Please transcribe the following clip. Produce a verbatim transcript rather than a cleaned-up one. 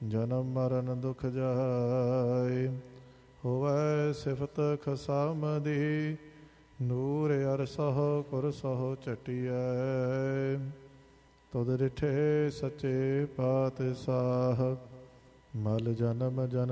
ਜਨਮ ਮਰਨ ਦੁਖ ਜਾਇ। ਹੋਵੈ ਸਿਫਤ ਖਸਮ ਦੀ ਨੂਰ ਅਰਸਹ ਕੁਰਸਹ ਚਟਿਐ। ਤੁਧ ਡਿਠੇ ਸੱਚੇ ਪਾਤਸ਼ਾਹ ਮਲ ਜਨਮ ਜਨਮ